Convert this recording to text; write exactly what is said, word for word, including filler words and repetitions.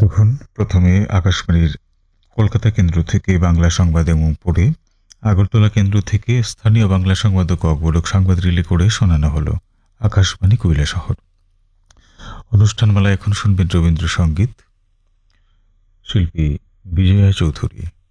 এতক্ষণ প্রথমে আকাশবাণীর কলকাতা কেন্দ্র থেকে বাংলা সংবাদ এবং পড়ে আগরতলা কেন্দ্র থেকে স্থানীয় বাংলা সংবাদ ও ককবরক সংবাদ রিলে করে শোনানো হলো আকাশবাণী কৈলাসহর। অনুষ্ঠানমালা এখন শুনবেন রবীন্দ্রসঙ্গীত, শিল্পী বিজয়া চৌধুরী।